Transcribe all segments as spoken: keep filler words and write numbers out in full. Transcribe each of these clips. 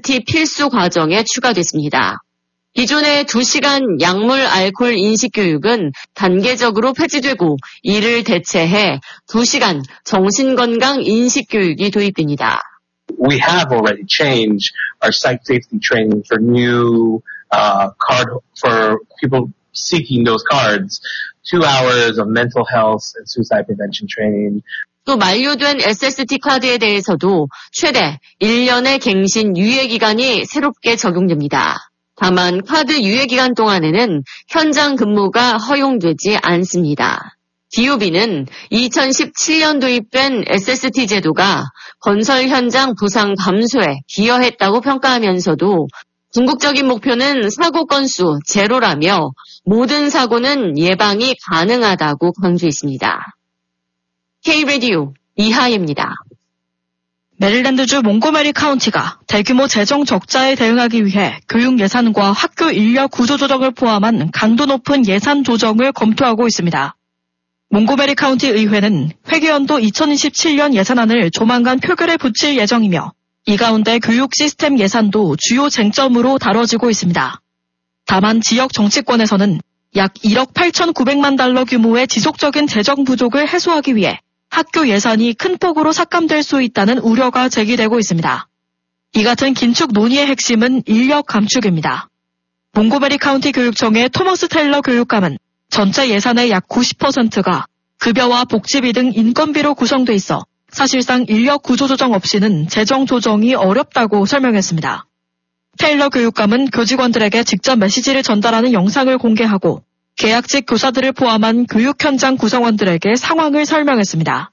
에스에스티 필수 과정에 추가됐습니다. 기존의 두 시간 약물 알코올 인식 교육은 단계적으로 폐지되고 이를 대체해 두 시간 정신건강 인식 교육이 도입됩니다. We have already changed our site safety training for new uh, card for people seeking those cards. Two hours of mental health and suicide prevention training. 또 만료된 에스에스티 카드에 대해서도 최대 일 년의 갱신 유예 기간이 새롭게 적용됩니다. 다만 카드 유예 기간 동안에는 현장 근무가 허용되지 않습니다. 디오비는 이천십칠 년 도입된 에스에스티 제도가 건설 현장 부상 감소에 기여했다고 평가하면서도 궁극적인 목표는 사고 건수 제로라며 모든 사고는 예방이 가능하다고 강조했습니다. K-라디오 이하예입니다. 메릴랜드주 몽고메리 카운티가 대규모 재정 적자에 대응하기 위해 교육 예산과 학교 인력 구조 조정을 포함한 강도 높은 예산 조정을 검토하고 있습니다. 몽고메리 카운티 의회는 회계연도 이천이십칠 년 예산안을 조만간 표결에 붙일 예정이며 이 가운데 교육 시스템 예산도 주요 쟁점으로 다뤄지고 있습니다. 다만 지역 정치권에서는 약 일억 팔천구백만 달러 규모의 지속적인 재정 부족을 해소하기 위해 학교 예산이 큰 폭으로 삭감될 수 있다는 우려가 제기되고 있습니다. 이 같은 긴축 논의의 핵심은 인력 감축입니다. 몽고메리 카운티 교육청의 토머스 테일러 교육감은 전체 예산의 약 구십 퍼센트가 급여와 복지비 등 인건비로 구성돼 있어 사실상 인력 구조 조정 없이는 재정 조정이 어렵다고 설명했습니다. 테일러 교육감은 교직원들에게 직접 메시지를 전달하는 영상을 공개하고 계약직 교사들을 포함한 교육 현장 구성원들에게 상황을 설명했습니다.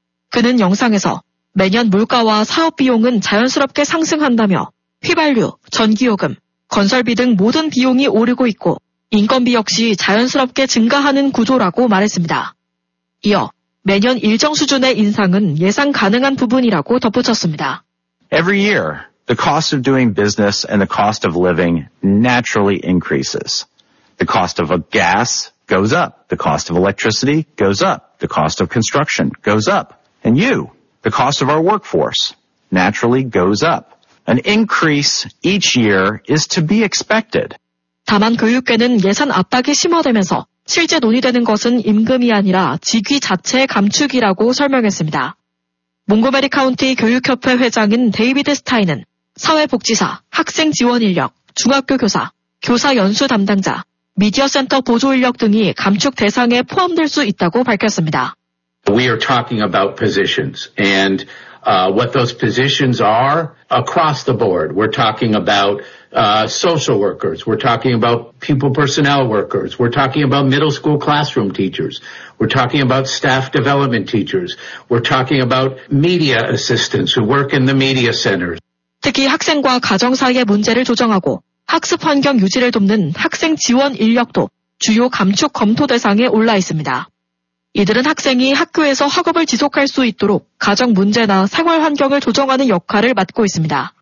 그는 영상에서 매년 물가와 사업 비용은 자연스럽게 상승한다며 휘발유, 전기요금, 건설비 등 모든 비용이 오르고 있고 인건비 역시 자연스럽게 증가하는 구조라고 말했습니다. 이어 매년 일정 수준의 인상은 예상 가능한 부분이라고 덧붙였습니다. Every year, the cost of doing business and the cost of living naturally increases. The cost of gas goes up. The cost of electricity goes up. The cost of construction goes up. And you, the cost of our workforce, naturally goes up. An increase each year is to be expected. 다만 교육계는 예산 압박이 심화되면서 실제 논의되는 것은 임금이 아니라 직위 자체의 감축이라고 설명했습니다. 몽고메리 카운티 교육협회 회장인 데이비드 스타인은 사회복지사, 학생 지원 인력, 중학교 교사, 교사 연수 담당자, 미디어 센터 보조 인력 등이 감축 대상에 포함될 수 있다고 밝혔습니다. We are talking about positions and uh, what those positions are across the board. We're talking about uh, social workers. We're talking about people personnel workers. We're talking about middle school classroom teachers. We're talking about staff development teachers. We're talking about media assistants who work in the media centers. 특히 학생과 가정 사이의 문제를 조정하고 학습 환경 유지를 돕는 학생 지원 인력도 주요 감축 검토 대상에 올라 있습니다. 이들은 학생이 학교에서 학업을 지속할 수 있도록 가정 문제나 생활 환경을 조정하는 역할을 맡고 있습니다.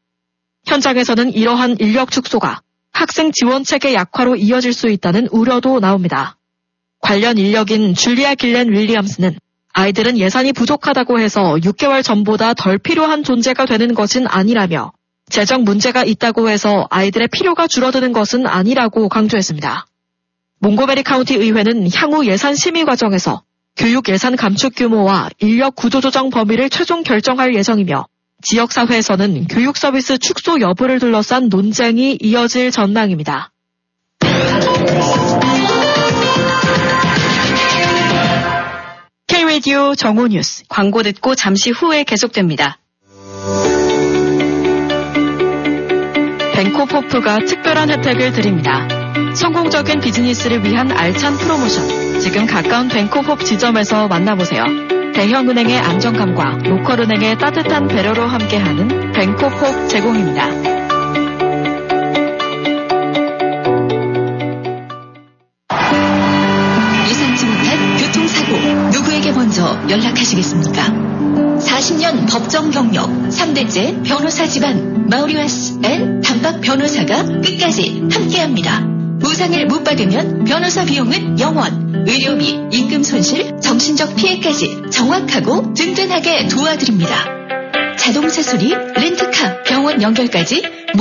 현장에서는 이러한 인력 축소가 학생 지원 체계 약화로 이어질 수 있다는 우려도 나옵니다. 관련 인력인 줄리아 길렌 윌리엄스는 아이들은 예산이 부족하다고 해서 육 개월 전보다 덜 필요한 존재가 되는 것은 아니라며 재정 문제가 있다고 해서 아이들의 필요가 줄어드는 것은 아니라고 강조했습니다. 몽고메리 카운티 의회는 향후 예산 심의 과정에서 교육 예산 감축 규모와 인력 구조 조정 범위를 최종 결정할 예정이며 지역사회에서는 교육 서비스 축소 여부를 둘러싼 논쟁이 이어질 전망입니다. K-라디오 정오 뉴스 광고 듣고 잠시 후에 계속됩니다. 뱅코포프가 특별한 혜택을 드립니다. 성공적인 비즈니스를 위한 알찬 프로모션. 지금 가까운 뱅코포프 지점에서 만나보세요. 대형은행의 안정감과 로컬은행의 따뜻한 배려로 함께하는 뱅코포프 제공입니다. 예상치 못한 교통사고 누구에게 먼저 연락하시겠습니까? 사십 년 법정 경력 삼 대째 변호사 집안 마우리와스 앤 단박 변호사가 끝까지 함께합니다. 보상을 못 받으면 변호사 비용은 영원, 의료비, 임금 손실, 정신적 피해까지 정확하고 든든하게 도와드립니다. 자동차 수리, 렌트카, 병원 연결까지